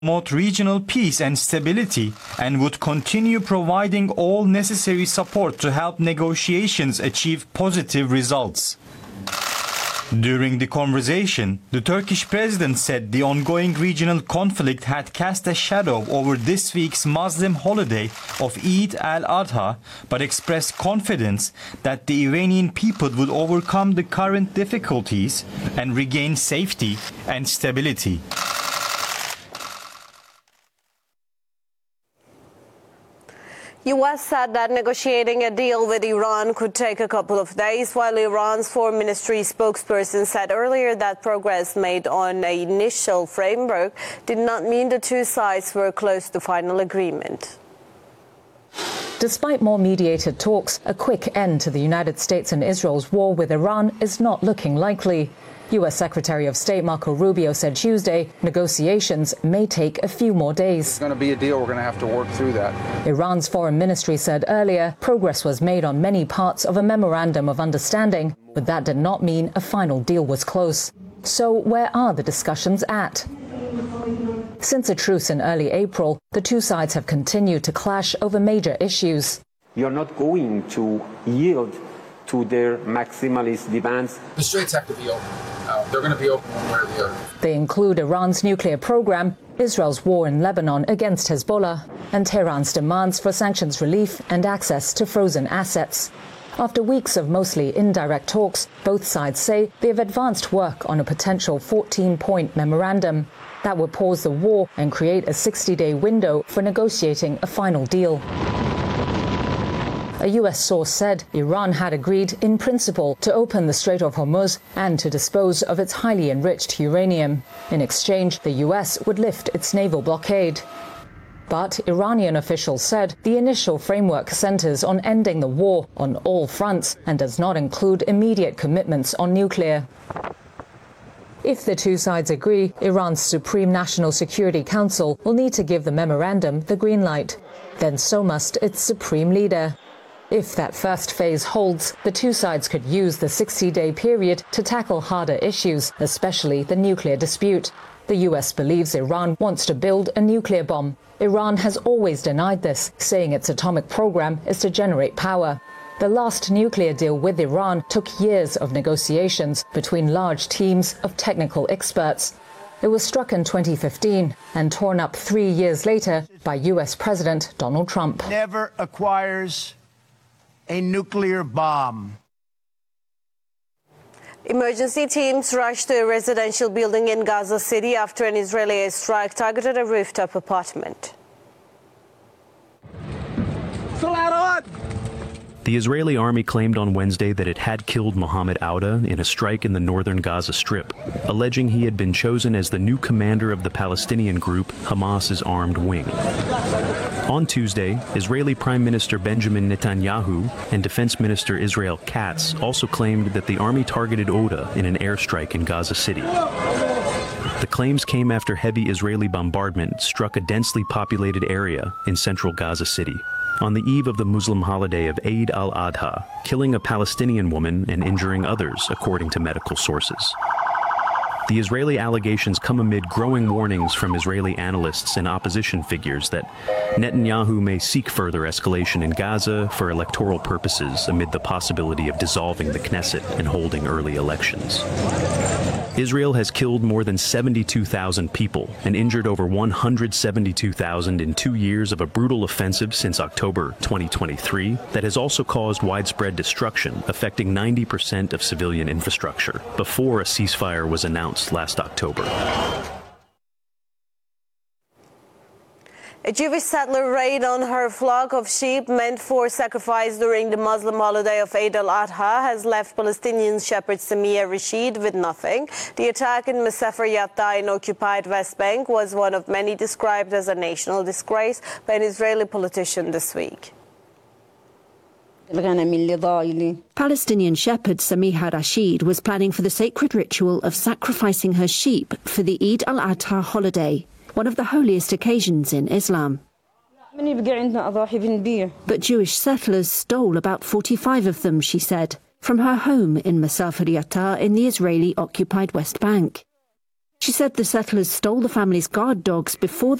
promote regional peace and stability and would continue providing all necessary support to help negotiations achieve positive results. During the conversation, the Turkish president said the ongoing regional conflict had cast a shadow over this week's Muslim holiday of Eid al-Adha, but expressed confidence that the Iranian people would overcome the current difficulties and regain safety and stability. U.S. said that negotiating a deal with Iran could take a couple of days, while Iran's foreign ministry spokesperson said earlier that progress made on an initial framework did not mean the two sides were close to final agreement. Despite more mediated talks, a quick end to the United States and Israel's war with Iran is not looking likely. U.S. Secretary of State Marco Rubio said Tuesday negotiations may take a few more days. It's going to be a deal. We're going to have to work through that. Iran's foreign ministry said earlier progress was made on many parts of a memorandum of understanding, but that did not mean a final deal was close. So where are the discussions at? Since a truce in early April, the two sides have continued to clash over major issues. You're not going to yield to their maximalist demands. The straits have to be open. They're going to be open one way or the other. They include Iran's nuclear program, Israel's war in Lebanon against Hezbollah, and Tehran's demands for sanctions relief and access to frozen assets. After weeks of mostly indirect talks, both sides say they have advanced work on a potential 14-point memorandum that would pause the war and create a 60-day window for negotiating a final deal. A U.S. source said Iran had agreed in principle to open the Strait of Hormuz and to dispose of its highly enriched uranium. In exchange, the U.S. would lift its naval blockade. But Iranian officials said the initial framework centers on ending the war on all fronts and does not include immediate commitments on nuclear. If the two sides agree, Iran's Supreme National Security Council will need to give the memorandum the green light. Then so must its supreme leader. If that first phase holds, the two sides could use the 60-day period to tackle harder issues, especially the nuclear dispute. The U.S. believes Iran wants to build a nuclear bomb. Iran has always denied this, saying its atomic program is to generate power. The last nuclear deal with Iran took years of negotiations between large teams of technical experts. It was struck in 2015 and torn up 3 years later by U.S. President Donald Trump. Never acquires a nuclear bomb. Emergency teams rushed to a residential building in Gaza City after an Israeli airstrike targeted a rooftop apartment. The Israeli army claimed on Wednesday that it had killed Mohammed Auda in a strike in the northern Gaza Strip, alleging he had been chosen as the new commander of the Palestinian group Hamas's armed wing. On Tuesday, Israeli Prime Minister Benjamin Netanyahu and Defense Minister Israel Katz also claimed that the army targeted Auda in an airstrike in Gaza City. The claims came after heavy Israeli bombardment struck a densely populated area in central Gaza City on the eve of the Muslim holiday of Eid al-Adha, killing a Palestinian woman and injuring others, according to medical sources. The Israeli allegations come amid growing warnings from Israeli analysts and opposition figures that Netanyahu may seek further escalation in Gaza for electoral purposes amid the possibility of dissolving the Knesset and holding early elections. Israel has killed more than 72,000 people and injured over 172,000 in 2 years of a brutal offensive since October 2023 that has also caused widespread destruction, affecting 90% of civilian infrastructure, before a ceasefire was announced last October. A Jewish settler raid on her flock of sheep meant for sacrifice during the Muslim holiday of Eid al-Adha has left Palestinian shepherd Samia Rashid with nothing. The attack in Sefer Yatta in occupied West Bank was one of many described as a national disgrace by an Israeli politician this week. Palestinian shepherd Samiha Rashid was planning for the sacred ritual of sacrificing her sheep for the Eid al-Adha holiday, one of the holiest occasions in Islam. But Jewish settlers stole about 45 of them, she said, from her home in Sefer Yatta in the Israeli-occupied West Bank. She said the settlers stole the family's guard dogs before